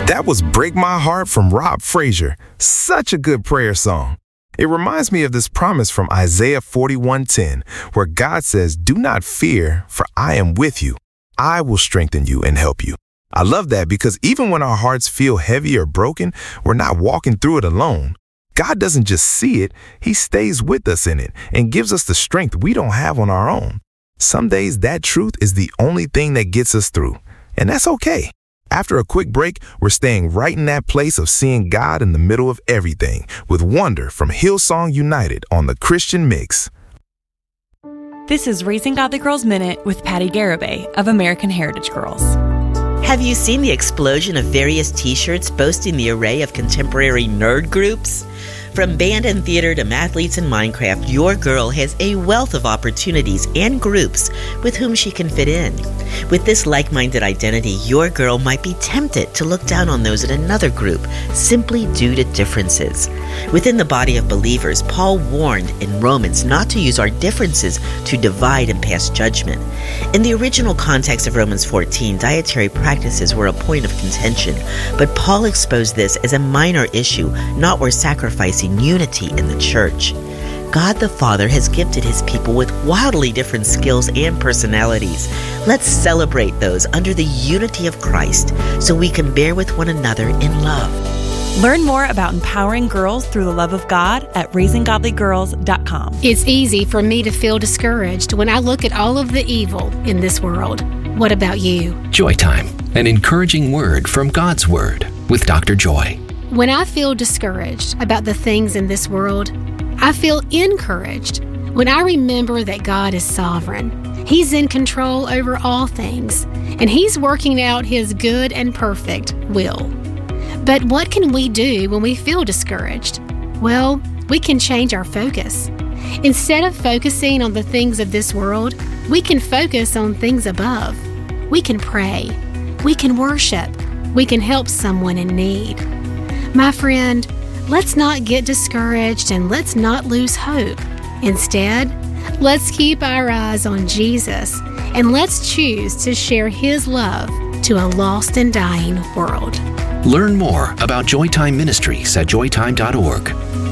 That was Break My Heart from Rob Frazier. Such a good prayer song. It reminds me of this promise from Isaiah 41:10, where God says, "Do not fear, for I am with you. I will strengthen you and help you." I love that because even when our hearts feel heavy or broken, we're not walking through it alone. God doesn't just see it, He stays with us in it and gives us the strength we don't have on our own. Some days that truth is the only thing that gets us through, and that's okay. After a quick break, we're staying right in that place of seeing God in the middle of everything with Wonder from Hillsong United on the Christian Mix. This is Raising Godly Girls Minute with Patty Garibay of American Heritage Girls. Have you seen the explosion of various t-shirts boasting the array of contemporary nerd groups? From band and theater to mathletes and Minecraft, your girl has a wealth of opportunities and groups with whom she can fit in. With this like-minded identity, your girl might be tempted to look down on those in another group simply due to differences. Within the body of believers, Paul warned in Romans not to use our differences to divide and pass judgment. In the original context of Romans 14, dietary practices were a point of contention, but Paul exposed this as a minor issue, not worth sacrificing unity in the church. God the Father has gifted His people with wildly different skills and personalities. Let's celebrate those under the unity of Christ so we can bear with one another in love. Learn more about empowering girls through the love of God at raisinggodlygirls.com. It's easy for me to feel discouraged when I look at all of the evil in this world. What about you? Joy Time, an encouraging word from God's Word with Dr. Joy. When I feel discouraged about the things in this world, I feel encouraged when I remember that God is sovereign. He's in control over all things, and He's working out His good and perfect will. But what can we do when we feel discouraged? Well, we can change our focus. Instead of focusing on the things of this world, we can focus on things above. We can pray. We can worship. We can help someone in need. My friend, let's not get discouraged and let's not lose hope. Instead, let's keep our eyes on Jesus and let's choose to share His love to a lost and dying world. Learn more about Joytime Ministries at joytime.org.